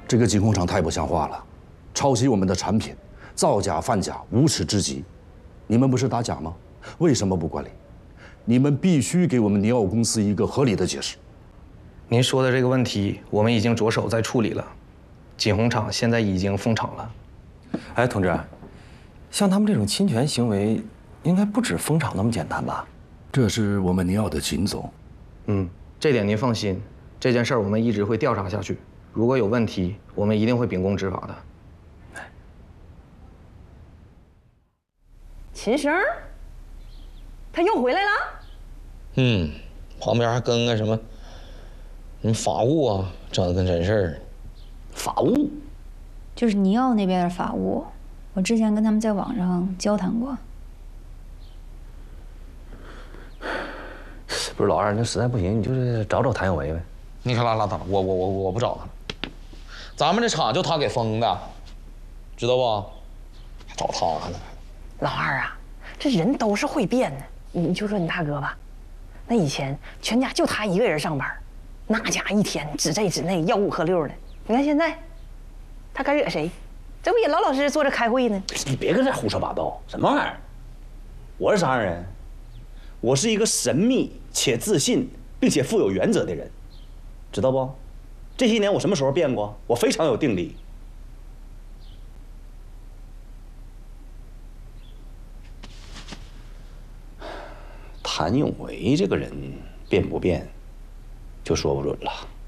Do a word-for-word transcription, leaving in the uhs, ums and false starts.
这个金控厂太不像话了，抄袭我们的产品，造假贩假，无耻至极。你们不是打假吗？为什么不管理？你们必须给我们尼奥公司一个合理的解释。 您说的这个问题，我们已经着手在处理了。锦宏厂现在已经封厂了。 哎，同志，像他们这种侵权行为，应该不止封厂那么简单吧？ 这是我们尼奥的秦总。 嗯，这点您放心，这件事儿我们一直会调查下去。如果有问题，我们一定会秉公执法的。 秦生，他又回来了。 嗯，旁边还跟个什么，什么法务啊，整的跟真事儿。 法务， 就是尼奥那边的法务，我之前跟他们在网上交谈过。 不是老二，那实在不行，你就是找找谭有为呗。 你可拉拉倒，我我我我不找他了。咱们这厂就他给封的，知道不？还找他呢。 老二啊，这人都是会变的。你就说你大哥吧，那以前全家就他一个人上班，那家一天指这指那，吆五喝六的。你看现在，他敢惹谁？这不也老老实实坐着开会呢？ 你别跟这胡说八道，什么玩意儿？我是啥样人？我是一个神秘且自信，并且富有原则的人，知道不？这些年我什么时候变过？我非常有定力。谭咏维这个人变不变，就说不准了。